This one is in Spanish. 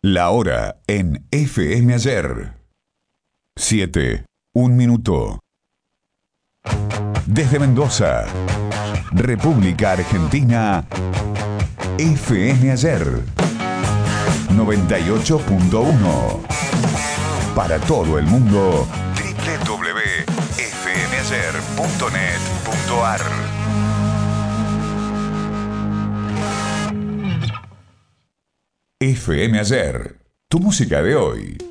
La hora en FM Ayer. 7, 1 minuto. Desde Mendoza, República Argentina, FM Ayer 98.1. Para todo el mundo, www.fmayer.net.ar. FM Ayer, tu música de hoy.